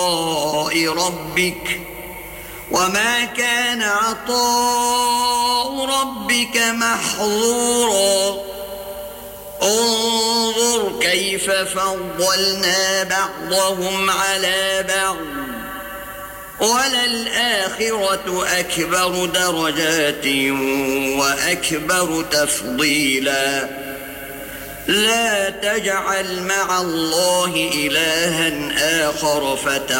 ربك وما كان عطاء ربك محظورا انظر كيف فضلنا بعضهم على بعض وللآخرة أكبر درجات وأكبر تفضيلا لا تجعل مع الله إلها آخر